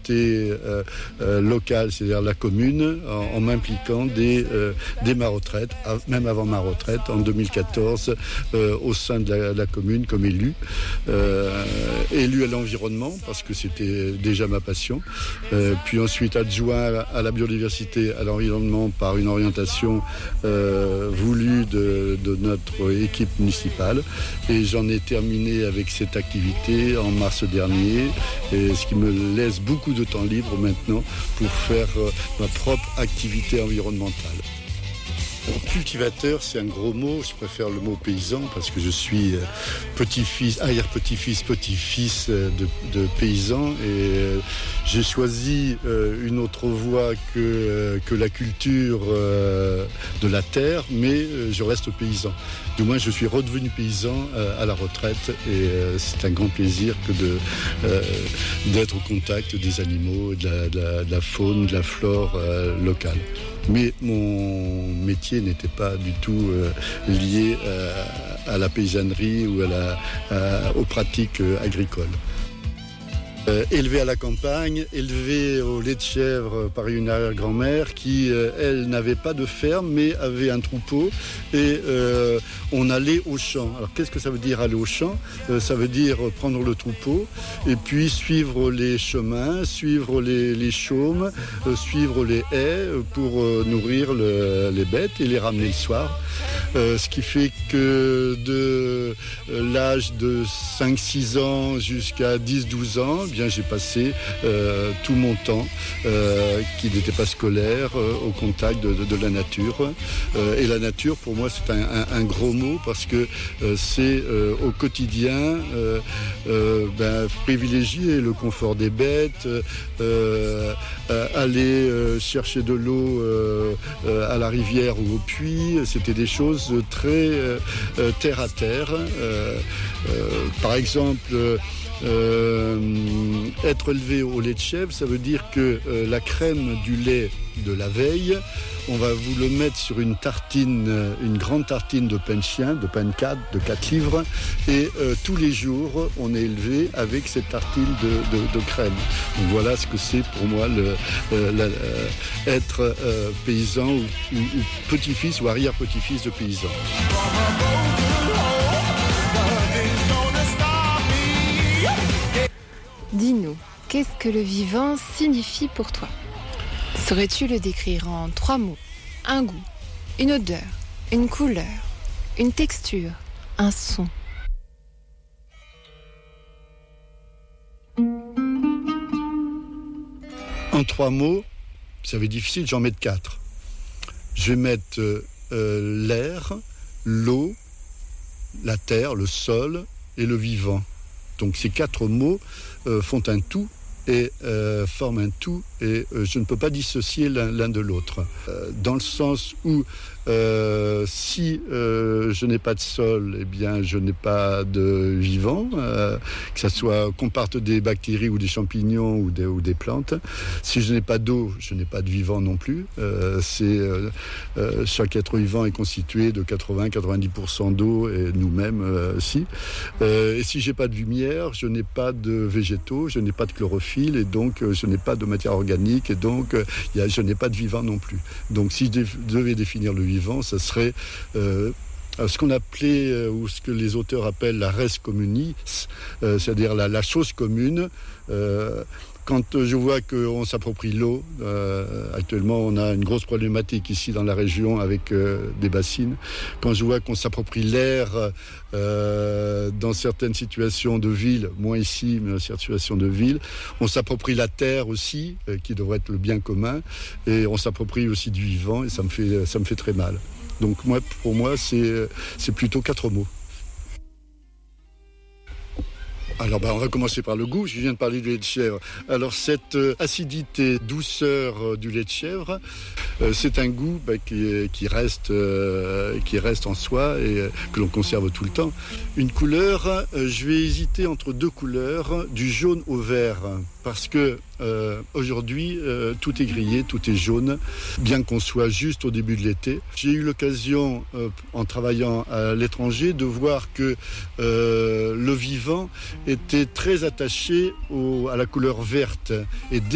collectivité locale, c'est-à-dire la commune, en m'impliquant dès ma retraite, même avant ma retraite, en 2014, au sein de la commune comme élu à l'environnement, parce que c'était déjà ma passion, puis ensuite adjoint à la biodiversité, à l'environnement par une orientation voulue de notre équipe municipale, et j'en ai terminé avec cette activité en mars dernier, et ce qui me laisse beaucoup de temps libre maintenant pour faire ma propre activité environnementale. Cultivateur, c'est un gros mot. Je préfère le mot paysan parce que je suis petit-fils de paysan, et j'ai choisi une autre voie que la culture de la terre, mais je reste paysan. Du moins, je suis redevenu paysan à la retraite, et c'est un grand plaisir que d'être au contact des animaux, de la faune, de la flore locale. Mais mon métier n'était pas du tout lié à la paysannerie ou aux pratiques agricoles. Élevé à la campagne, élevé au lait de chèvre par une arrière-grand-mère qui, elle, n'avait pas de ferme, mais avait un troupeau, et on allait au champ. Alors, qu'est-ce que ça veut dire aller au champ ? Ça veut dire prendre le troupeau et puis suivre les chemins, suivre les chaumes, suivre les haies pour nourrir les bêtes et les ramener le soir. Ce qui fait que de l'âge de 5-6 ans jusqu'à 10-12 ans, j'ai passé tout mon temps, qui n'était pas scolaire, au contact de la nature. Et la nature, pour moi, c'est un gros mot, parce que c'est au quotidien privilégier le confort des bêtes, aller chercher de l'eau à la rivière ou au puits. C'était des choses très terre à terre. Par exemple, être élevé au lait de chèvre, ça veut dire que la crème du lait de la veille, on va vous le mettre sur une tartine, une grande tartine de pain de chien, de pain de 4 livres, et tous les jours on est élevé avec cette tartine de crème. Donc voilà ce que c'est pour moi être paysan ou petit-fils ou arrière-petit-fils de paysan. Dis-nous, qu'est-ce que le vivant signifie pour toi ? Saurais-tu le décrire en 3 mots ? Un goût, une odeur, une couleur, une texture, un son. En 3 mots, ça va être difficile, j'en mets 4. Je vais mettre l'air, l'eau, la terre, le sol et le vivant. Donc ces 4 mots font un tout et forment un tout, et je ne peux pas dissocier l'un de l'autre. Dans le sens où si je n'ai pas de sol, eh bien je n'ai pas de vivant, que ça soit qu'on parte des bactéries ou des champignons ou des plantes. Si je n'ai pas d'eau, je n'ai pas de vivant non plus. Chaque être vivant est constitué de 80-90% d'eau, et nous-mêmes aussi. Et si j'ai pas de lumière, je n'ai pas de végétaux, je n'ai pas de chlorophylle, et donc je n'ai pas de matière organique, et donc je n'ai pas de vivant non plus. Donc si je devais définir le vivant, ça serait ce qu'on appelait, ou ce que les auteurs appellent la res communis, c'est-à-dire la chose commune. Quand je vois qu'on s'approprie l'eau, actuellement on a une grosse problématique ici dans la région avec des bassines. Quand je vois qu'on s'approprie l'air dans certaines situations de ville, moins ici, mais dans certaines situations de ville, on s'approprie la terre aussi, qui devrait être le bien commun, et on s'approprie aussi du vivant, et ça me fait très mal. Donc pour moi, c'est plutôt 4 mots. Alors on va commencer par le goût. Je viens de parler du lait de chèvre. Alors cette acidité, douceur du lait de chèvre, c'est un goût qui reste en soi et que l'on conserve tout le temps. Une couleur, je vais hésiter entre 2 couleurs, du jaune au vert, parce que aujourd'hui tout est grillé, tout est jaune, bien qu'on soit juste au début de l'été. J'ai eu l'occasion, en travaillant à l'étranger, de voir que le vivant était très attaché à la couleur verte, et